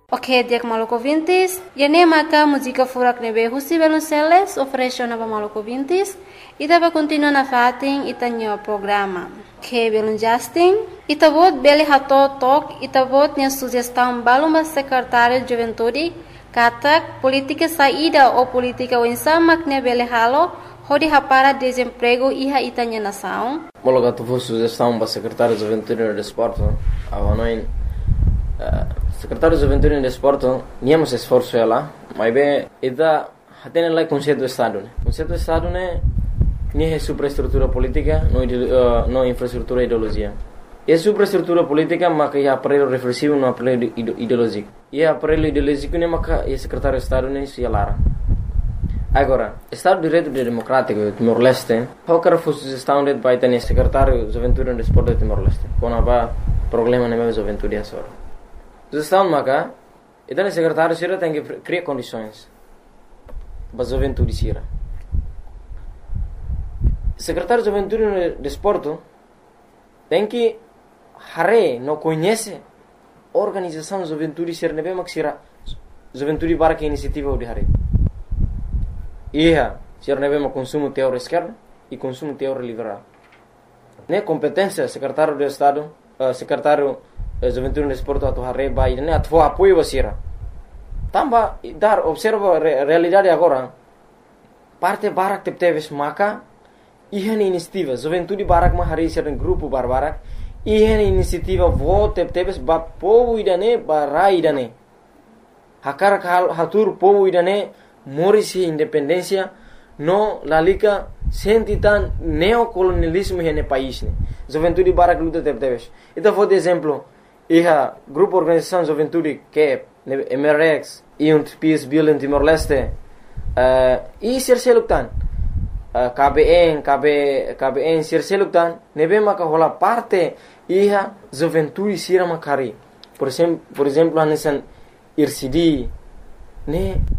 Ok, dia Maluco Vintis. Yene maka música furak nebe Husi Velunceles oferece na Maluco Vintis. Ita vai continuar na fatin itanyo programa. Que Velun Justin. Ita vot beli hato tok. Ita vot nia sugestão baluma secretário de juventude. Katak política saída ou política wensamak ne beli halo. Hodi hapara desemprego iha itanya nação. Mologa tu vou sugestão para secretário de juventude e desporto. Avanoin secretário de juventude e desporto, niamos esforço ela, mas bem, ida tem lá conceito do Estado, né? Conceito do Estado né, nem é superestrutura política, não infraestrutura ideologia. É superestrutura política, mas é aparelho reflexivo, não aparelho ideológico. E aparelho ideológico né, mas é secretário de Estado né, se alara. Agora, Estado de Direito Democrático Timor-Leste, qualquer sugestão de vai ter secretário de juventude e desporto de Timor-Leste, quando há problema na minha juventude é só. Sugestão maka, então o secretário sira tem que criar condições para a juventude sira. Secretário de juventude e desporto tem que não conhece a organização de juventude sira nebe mak sira juventude para que iniciativa de hare. Ia sira nebe mak consumo teórico esquerdo e consumo teórico liberal. Ne competência secretário de Estado, secretário juventude no desporto atau hari bayi ini atau apoio basira. Tambah dar observa realidade agora. Parte barak tep-teves maka ihan inisiativa juventude barak ma hari sering grupo barak ihan inisiativa vote tep-teves ba povo idane barai idane. Hakar hatur povo idane morisi independência no lalika sentitan neocolonialismo hene país ne. Juventude barak luta tep-teves. Itu for exemplo iha grupo organização juventude que MRX e peace building Timor-Leste e serseluktan KBN serseluktan nebe maka hola parte iha juventude sira makari por exemplo anesan IRCD ne